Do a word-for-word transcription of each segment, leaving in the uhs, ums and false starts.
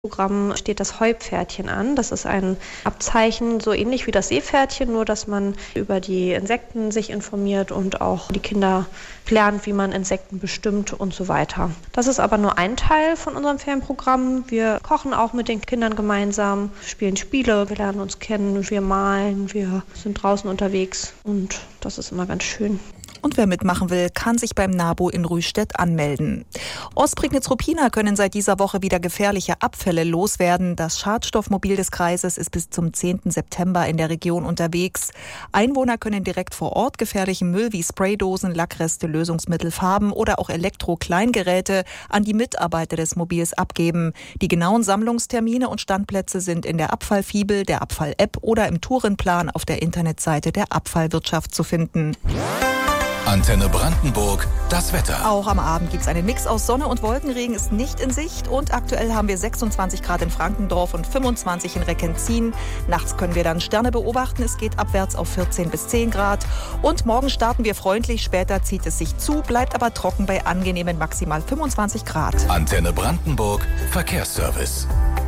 Programm steht das Heupferdchen an. Das ist ein Abzeichen, so ähnlich wie das Seepferdchen, nur dass man über die Insekten sich informiert und auch die Kinder lernt, wie man Insekten bestimmt und so weiter. Das ist aber nur ein Teil von unserem Ferienprogramm. Wir kochen auch mit den Kindern gemeinsam, spielen Spiele, wir lernen uns kennen, wir malen, wir sind draußen unterwegs und das ist immer ganz schön. Und wer mitmachen will, kann sich beim NABU in Rüstedt anmelden. Ostprignitz-Ruppina können seit dieser Woche wieder gefährliche Abfälle loswerden. Das Schadstoffmobil des Kreises ist bis zum zehnten September in der Region unterwegs. Einwohner können direkt vor Ort gefährlichen Müll wie Spraydosen, Lackreste, Lösungsmittel, Farben oder auch Elektro-Kleingeräte an die Mitarbeiter des Mobils abgeben. Die genauen Sammlungstermine und Standplätze sind in der Abfallfibel, der Abfall-App oder im Tourenplan auf der Internetseite der Abfallwirtschaft zu finden. Antenne Brandenburg, das Wetter. Auch am Abend gibt es einen Mix aus Sonne und Wolkenregen, ist nicht in Sicht. Und aktuell haben wir sechsundzwanzig Grad in Frankendorf und fünfundzwanzig in Reckenzin. Nachts können wir dann Sterne beobachten. Es geht abwärts auf vierzehn bis zehn Grad. Und morgen starten wir freundlich. Später zieht es sich zu, bleibt aber trocken bei angenehmen maximal fünfundzwanzig Grad. Antenne Brandenburg, Verkehrsservice.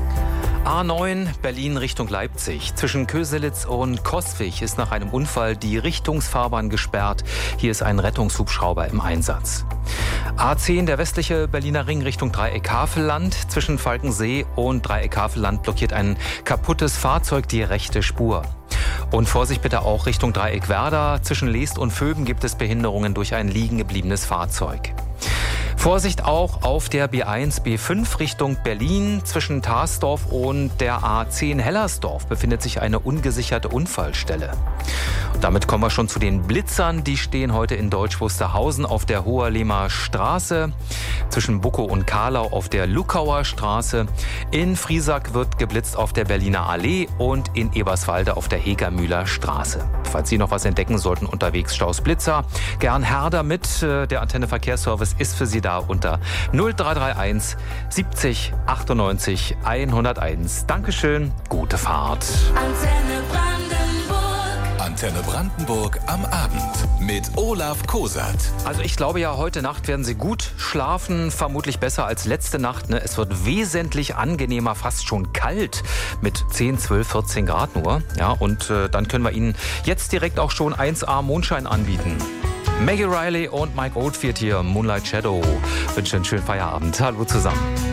A neun Berlin Richtung Leipzig. Zwischen Köselitz und Coswig ist nach einem Unfall die Richtungsfahrbahn gesperrt. Hier ist ein Rettungshubschrauber im Einsatz. A zehn, der westliche Berliner Ring Richtung Dreieck-Havelland. Zwischen Falkensee und Dreieck-Havelland blockiert ein kaputtes Fahrzeug die rechte Spur. Und Vorsicht bitte auch Richtung Dreieck-Werder. Zwischen Leest und Vöben gibt es Behinderungen durch ein liegen gebliebenes Fahrzeug. Vorsicht auch auf der B eins, B fünf Richtung Berlin. Zwischen Tarsdorf und der A zehn Hellersdorf befindet sich eine ungesicherte Unfallstelle. Und damit kommen wir schon zu den Blitzern. Die stehen heute in Deutsch Wusterhausen auf der Hoherlehmer Straße, zwischen Buckow und Karlau auf der Luckauer Straße. In Friesack wird geblitzt auf der Berliner Allee und in Eberswalde auf der Hegermühler Straße. Falls Sie noch was entdecken sollten unterwegs, Staus Blitzer, gern Herder mit. Der Antenne Verkehrsservice ist für Sie da unter null drei drei eins siebzig achtundneunzig hunderteins. Dankeschön, gute Fahrt. Antenne Brandenburg. Antenne Brandenburg am Abend mit Olaf Kosat. Also ich glaube ja, heute Nacht werden Sie gut schlafen, vermutlich besser als letzte Nacht. Ne? Es wird wesentlich angenehmer, fast schon kalt mit zehn, zwölf, vierzehn Grad nur. Ja, und äh, dann können wir Ihnen jetzt direkt auch schon eins A Mondschein anbieten. Maggie Riley und Mike Oldfield hier, Moonlight Shadow. Wünsche einen schönen Feierabend. Hallo zusammen.